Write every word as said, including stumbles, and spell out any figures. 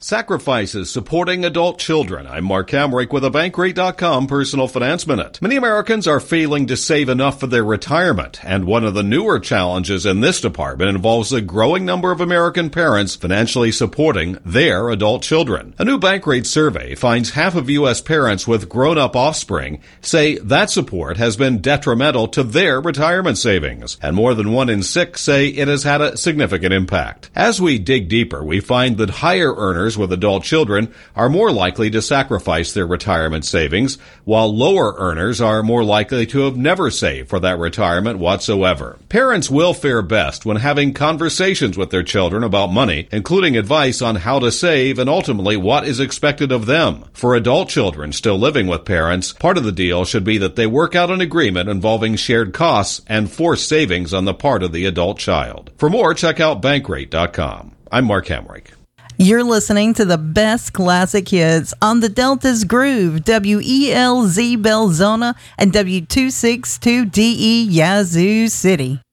Sacrifices supporting adult children. I'm Mark Hamrick with a Bankrate dot com Personal Finance Minute. Many Americans are failing to save enough for their retirement, and one of the newer challenges in this department involves a growing number of American parents financially supporting their adult children. A new Bankrate survey finds half of U S parents with grown-up offspring say that support has been detrimental to their retirement savings, and more than one in six say it has had a significant impact. As we dig deeper, we find that higher earners with adult children are more likely to sacrifice their retirement savings, while lower earners are more likely to have never saved for that retirement whatsoever. Parents will fare best when having conversations with their children about money, including advice on how to save and ultimately what is expected of them. For adult children still living with parents, part of the deal should be that they work out an agreement involving shared costs and forced savings on the part of the adult child. For more, check out Bankrate dot com. I'm Mark Hamrick. You're listening to the best classic hits on the Delta's Groove, W E L Z Belzona and W two sixty-two D E Yazoo City.